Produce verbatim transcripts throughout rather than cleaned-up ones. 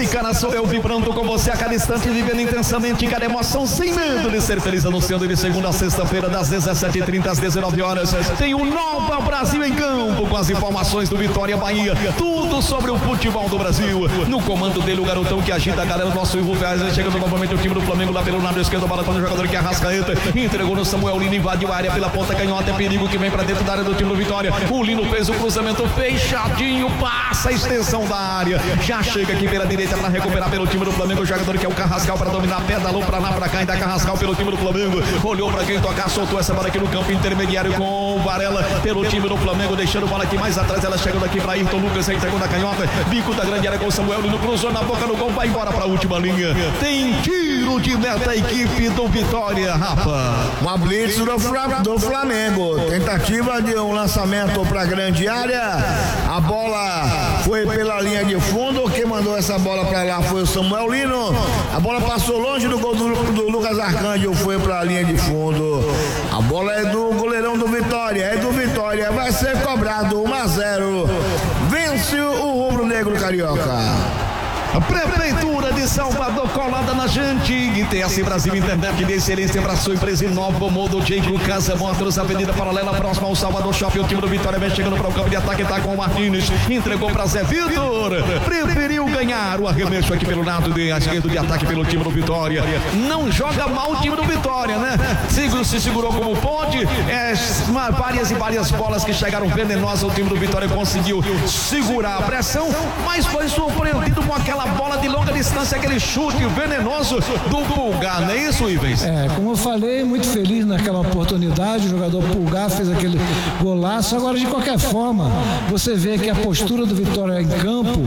cara, sou eu vibrando com você a cada instante, vivendo intensamente cada emoção, sem medo de ser feliz, anunciando de segunda a sexta-feira, das dezessete e trinta às dezenove horas. Tem o Nova Brasil em campo, com as informações do Vitória Bahia, tudo sobre o futebol do Brasil. No comando dele, o garotão que agita a galera, o nosso Ivo Ferraz, chegando novamente o time do Flamengo lá pelo lado esquerdo, bola para o jogador que é Arrascaeta, entregou no Samuel Lino, invadiu a área pela ponta canhota, é perigo que vem para dentro da área do time do Vitória. O Lino fez o cruzamento fechadinho, passa a extensão da área, já chega aqui pela direita para recuperar pelo time do Flamengo, o jogador que é o Carrascal para dominar, pedalou para lá, para cá, ainda Carrascal pelo time do Flamengo, olhou para quem tocar, soltou essa bola aqui no campo intermediário com o Varela pelo time do Flamengo, deixando a bola aqui mais atrás, ela chegando aqui para Ayrton Lucas, entregou na canhota, bico da grande área com o Samuel Lino, cruzou na boca do gol, vai embora para a última linha, tem tiro de meta a equipe do Vitória, Rafa. Uma blitz do, Fla, do Flamengo, tentativa de um lançamento para a grande área, a bola foi pela linha de fundo, quem mandou essa bola para lá foi o Samuel Lino, a bola passou longe do gol do, do Lucas Arcanjo, foi para a linha de fundo, a bola é do goleirão do Vitória, é do Vitória, vai ser cobrado um a zero, vence o rubro-negro carioca. A Prefeitura de Salvador colada na gente. I T S Brasil Internet de excelência para sua empresa Nova Modo Diego Casa Motors, Avenida Paralela, próxima ao Salvador Shopping. O time do Vitória vem chegando para o campo de ataque, tá com o Martins, entregou para Zé Vitor, preferiu ganhar o arremesso aqui pelo lado de esquerdo de ataque pelo time do Vitória. Não joga mal o time do Vitória, né? Seguro, se segurou como pode, é, várias e várias bolas que chegaram venenosas, o time do Vitória conseguiu segurar a pressão, mas foi surpreendido com aquela bola de longa distância, aquele chute venenoso do Pulgar, não é isso, Ivens? É, como eu falei, muito feliz naquela oportunidade, o jogador Pulgar fez aquele golaço. Agora, de qualquer forma, você vê que a postura do Vitória em campo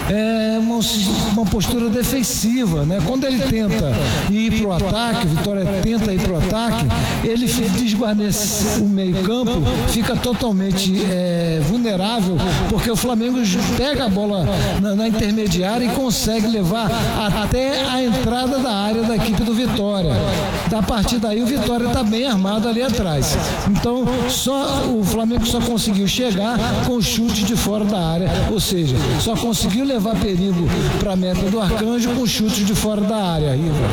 é uma, uma postura defensiva, né? Quando ele tenta ir para o ataque, o Vitória tenta ir para o ataque, ele desguarnece o meio campo, fica totalmente é, vulnerável, porque o Flamengo pega a bola na, na intermediária e consegue levar até a entrada da área da equipe do Vitória. A partir daí o Vitória está bem armado ali atrás. Então só, o Flamengo só conseguiu chegar com chute de fora da área, ou seja, só conseguiu levar perigo para a meta do Arcanjo com chute de fora da área. Iva.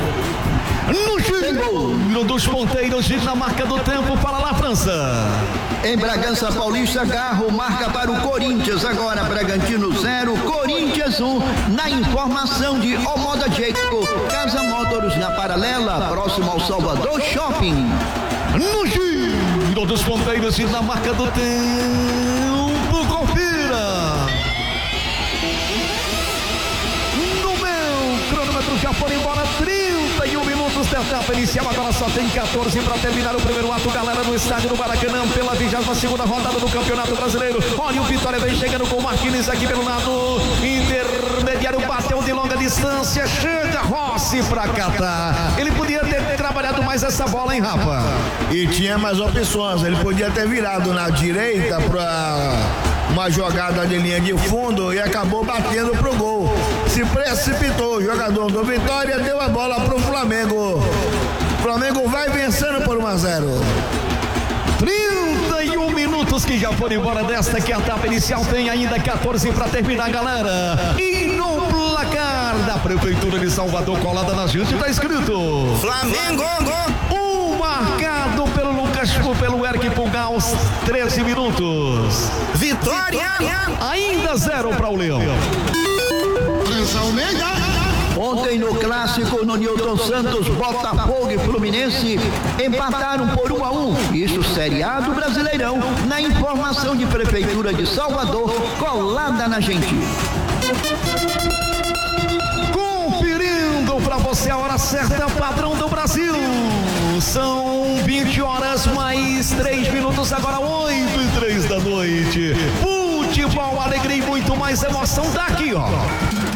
No giro dos ponteiros, na marca do tempo, para lá, França. Em Bragança Paulista, Garro marca para o Corinthians, agora Bragantino zero, Corinthians um, na informação de Omoda Jacob, Casa Motors na Paralela, próximo ao Salvador Shopping. No giro dos ponteiros, na marca do tempo, confira. No meu cronômetro já foram embora trinta e um minutos da etapa inicial, agora só tem quatorze para terminar o primeiro ato, galera, no estádio do Maracanã, pela vigésima segunda rodada do Campeonato Brasileiro. Olha o Vitória vem chegando com o Martins aqui pelo lado intermediário, bateu de longa distância, chega Rossi para catar. Ele podia ter trabalhado mais essa bola, hein, Rafa? E tinha mais opções, ele podia ter virado na direita para uma jogada de linha de fundo e acabou batendo pro gol. Se precipitou, o jogador do Vitória deu a bola pro Flamengo. O Flamengo vai vencendo por um a zero. trinta e um minutos que já foram embora desta que a etapa inicial, tem ainda quatorze para terminar, galera. E no placar da Prefeitura de Salvador colada na gente tá escrito Flamengo. Um marcado pelo Lucas, pelo Eric Pulgar aos treze minutos. Vitória. Ainda zero para o Leão. Ontem no clássico no Newton Santos, Botafogo e Fluminense empataram por um a um. Isso, seriado Brasileirão, na informação de Prefeitura de Salvador, colada na gente. Conferindo para você a hora certa, padrão do Brasil. São vinte horas mais três minutos, agora oito e três da noite. Futebol, alegria e muito mais emoção daqui, ó.